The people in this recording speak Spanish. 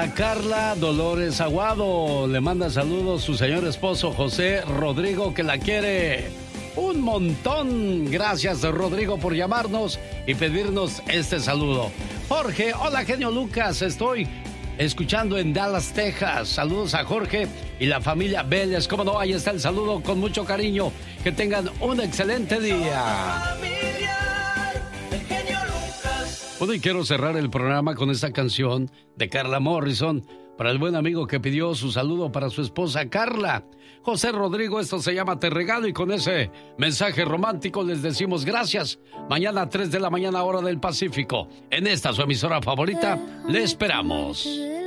Para Carla Dolores Aguado, le manda saludos su señor esposo José Rodrigo, que la quiere un montón. Gracias, Rodrigo, por llamarnos y pedirnos este saludo. Jorge, hola, genio Lucas, estoy escuchando en Dallas, Texas. Saludos a Jorge y la familia Vélez. Cómo no, ahí está el saludo con mucho cariño. Que tengan un excelente día. Bueno, y quiero cerrar el programa con esta canción de Carla Morrison para el buen amigo que pidió su saludo para su esposa Carla. José Rodrigo, esto se llama Te Regalo, y con ese mensaje romántico les decimos gracias. Mañana a 3 de la mañana, hora del Pacífico, en esta su emisora favorita, le esperamos.